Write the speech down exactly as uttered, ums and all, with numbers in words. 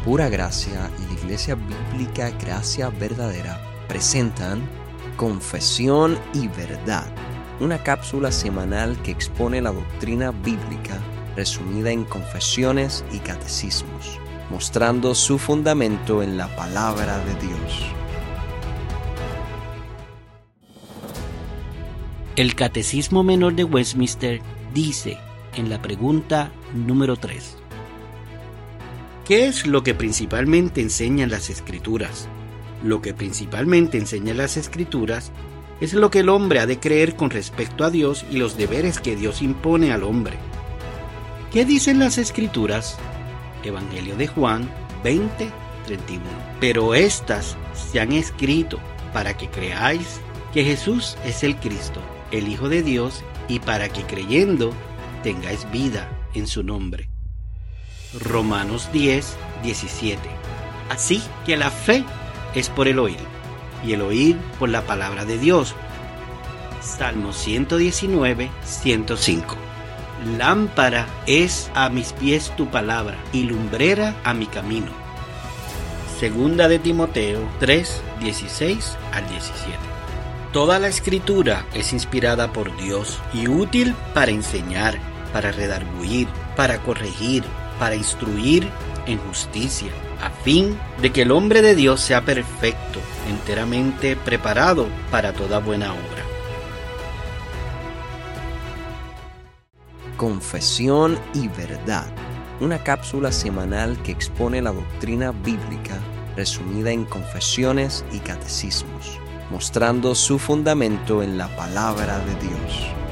Pura Gracia y la Iglesia Bíblica Gracia Verdadera presentan Confesión y Verdad, una cápsula semanal que expone la doctrina bíblica resumida en confesiones y catecismos, mostrando su fundamento en la palabra de Dios. El Catecismo Menor de Westminster dice en la pregunta número tres: ¿qué es lo que principalmente enseñan las Escrituras? Lo que principalmente enseñan las Escrituras es lo que el hombre ha de creer con respecto a Dios y los deberes que Dios impone al hombre. ¿Qué dicen las Escrituras? Evangelio de Juan veinte, treinta y uno. Pero estas se han escrito para que creáis que Jesús es el Cristo, el Hijo de Dios, y para que creyendo tengáis vida en su nombre. Romanos diez, diecisiete. Así que la fe es por el oír, y el oír por la palabra de Dios. Salmo ciento diecinueve, ciento cinco. Lámpara es a mis pies tu palabra, y lumbrera a mi camino. Segunda de Timoteo tres, dieciséis al diecisiete. Toda la Escritura es inspirada por Dios y útil para enseñar, para redarguir, para corregir, para instruir en justicia, a fin de que el hombre de Dios sea perfecto, enteramente preparado para toda buena obra. Confesión y Verdad, una cápsula semanal que expone la doctrina bíblica resumida en confesiones y catecismos, mostrando su fundamento en la palabra de Dios.